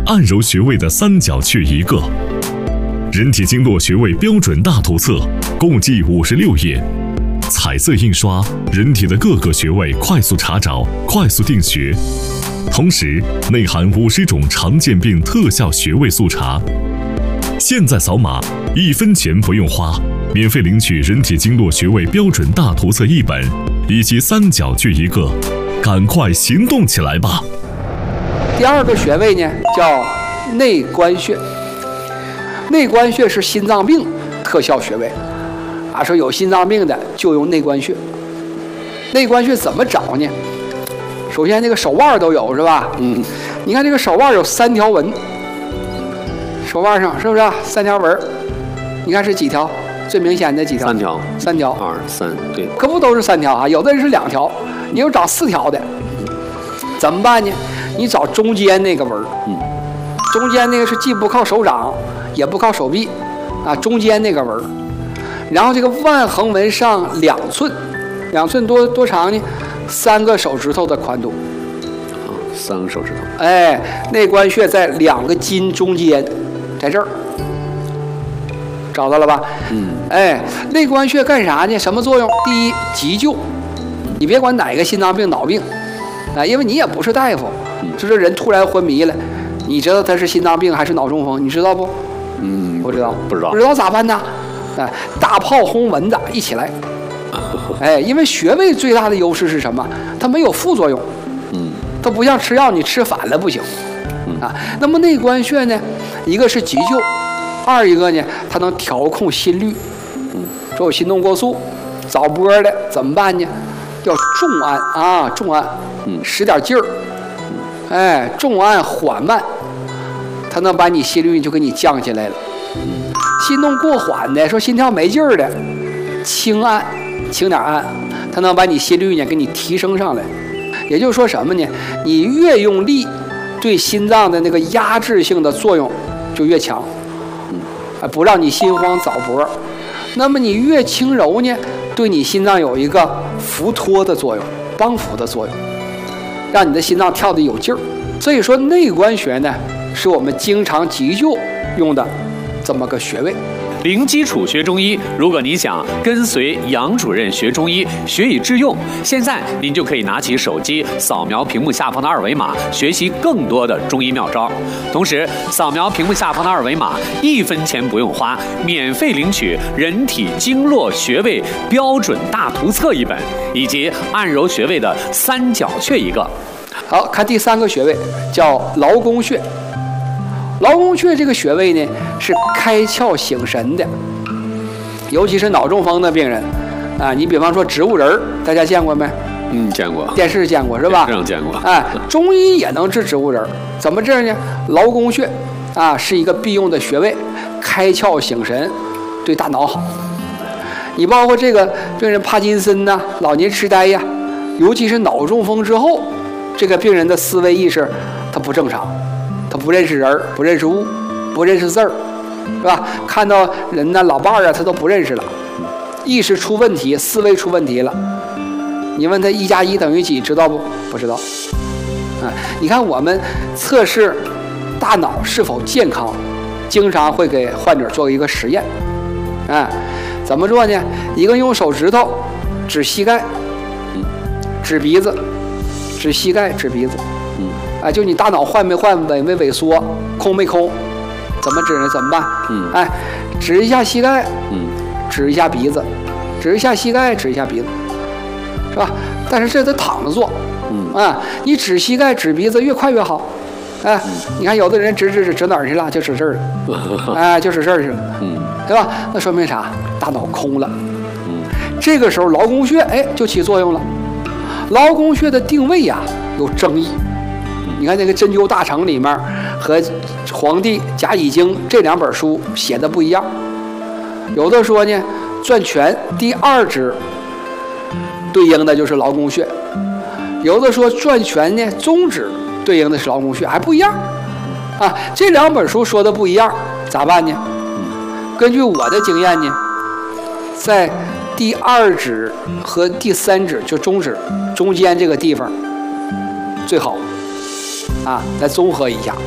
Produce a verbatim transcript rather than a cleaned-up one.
按揉穴位的三角穴一个。人体经络穴位标准大图册共计五十六页，彩色印刷，人体的各个穴位快速查找，快速定穴。同时内含五十种常见病特效穴位速查。现在扫码，一分钱不用花，免费领取人体经络穴位标准大图册一本，以及三角穴一个，赶快行动起来吧！ 第二个穴位呢，叫内关穴。内关穴是心脏病特效穴位，啊，说有心脏病的就用内关穴。内关穴怎么找呢？首先，这个手腕都有是吧？嗯，你看这个手腕有三条纹，手腕上是不是、啊、三条纹？你看是几条？最明显的几条？ 三条。 三条。 二三，对。 可不都是三条啊？有的人是两条，也有找四条的。怎么办呢？你找中间那个纹，嗯，中间那个是既不靠手掌，也不靠手臂，啊，中间那个纹。然后这个腕横纹上两寸，两寸多多长呢？三个手指头的宽度。 啊，三个手指头。 哎，内关穴在两个筋中间，在这儿。找到了吧？嗯。哎，内关穴干啥呢？什么作用？第一，急救。你别管哪个心脏病、脑病，啊，因为你也不是大夫，就这人突然昏迷了，你知道他是心脏病还是脑中风？你知道不？ 嗯， 不知道， 不知道， 不知道咋办呢？哎，大炮轰蚊子一起来。哎，因为穴位最大的优势是什么？它没有副作用。嗯，它不像吃药，你吃反了不行。啊，那么内关穴呢，一个是急救，二一个呢，它能调控心率。嗯，说有心动过速、早搏的怎么办呢？要重按啊，重按，嗯，使点劲儿。哎，重按缓慢，它能把你心率就给你降下来了。心动过缓的，说心跳没劲儿的，轻按。轻点按，它能把你心率呢给你提升上来。也就是说什么呢？你越用力，对心脏的那个压制性的作用就越强，嗯，不让你心慌早搏。那么你越轻柔呢，对你心脏有一个扶托的作用，帮扶的作用，让你的心脏跳得有劲儿。所以说内关穴呢，是我们经常急救用的这么个穴位。 零基础学中医，如果你想跟随杨主任学中医，学以致用，现在您就可以拿起手机扫描屏幕下方的二维码，学习更多的中医妙招。同时，扫描屏幕下方的二维码，一分钱不用花，免费领取人体经络穴位标准大图册一本，以及按揉穴位的三角穴一个。 好，看第三个穴位，叫劳宫穴。劳宫穴这个穴位呢，是开窍醒神的，尤其是脑中风的病人啊。你比方说植物人，大家见过没？ 嗯，见过， 电视见过是吧？ 电视上见过。 哎，中医也能治植物人，怎么治呢？劳宫穴啊，是一个必用的穴位，开窍醒神，对大脑好。你包括这个病人帕金森呐、老年痴呆呀，尤其是脑中风之后，这个病人的思维意识他不正常。他不认识人，不认识物，不认识字儿，是吧？看到人呢，老伴儿啊，他都不认识了，意识出问题，思维出问题了。你问他一加一等于几，知道不？不知道。啊，你看我们测试大脑是否健康，经常会给患者做一个实验。啊，怎么做呢？一个用手指头指膝盖，指鼻子，指膝盖，指鼻子。啊，就你大脑换没换，萎没萎缩，空没空，怎么指呢？怎么办？嗯，哎，指一下膝盖，嗯，指一下鼻子，指一下膝盖，指一下鼻子，是吧？但是这得躺着做，嗯啊，你指膝盖、指鼻子越快越好。哎，你看有的人指指指指哪儿去了？就指这儿了，哎，就指这儿去了，嗯，对吧？那说明啥？大脑空了。嗯，这个时候劳宫穴哎就起作用了。劳宫穴的定位呀有争议。你看那个《针灸大成》里面和《黄帝甲乙经》这两本书写的不一样，有的说呢，转拳第二指对应的就是劳宫穴，有的说转拳呢中指对应的是劳宫穴，还不一样啊。这两本书说的不一样，咋办呢？根据我的经验呢，在第二指和第三指就中指中间这个地方最好。啊，来综合一下，